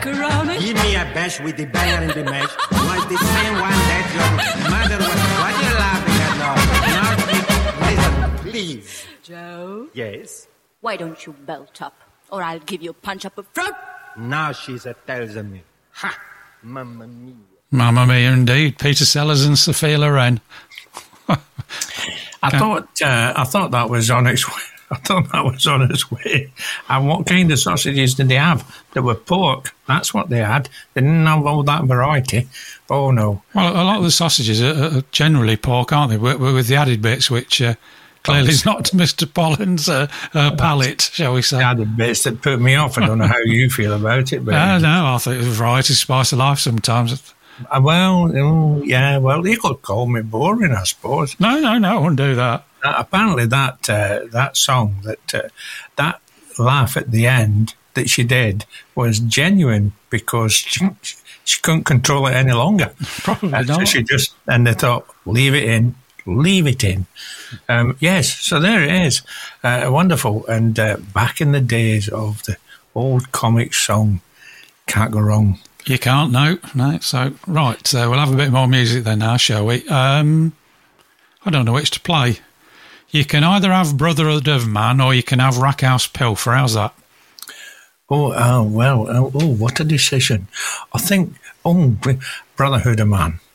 Corona. Give me a bash with the banger in the mash. Was the same one that your mother was. What you laughing at now? Now, listen, please. Joe? Yes? Why don't you belt up, or I'll give you a punch up the throat. Now she's a tells me. Ha! Mamma mia. Mamma mia, indeed. Peter Sellers and Sophia Loren. I thought that was on its way. I thought that was on its way. And what kind of sausages did they have? They were pork. That's what they had. They didn't have all that variety. Oh, no. Well, a lot of the sausages are generally pork, aren't they? With the added bits, which clearly is not to Mr. Pollen's palate, shall we say. The added bits that put me off. I don't know how you feel about it. But no, I think variety spice of life sometimes. Well, you could call me boring, I suppose. No, I wouldn't do that. Apparently that song, that laugh at the end that she did was genuine because she couldn't control it any longer. Probably not. So and they thought, leave it in. Yes, so there it is. Wonderful. And back in the days of the old comic song, can't go wrong. You can't, no. So, right, we'll have a bit more music then now, shall we? I don't know which to play. You can either have Brotherhood of Man or you can have Rackhouse Pilfer. How's that? What a decision. I think, Brotherhood of Man.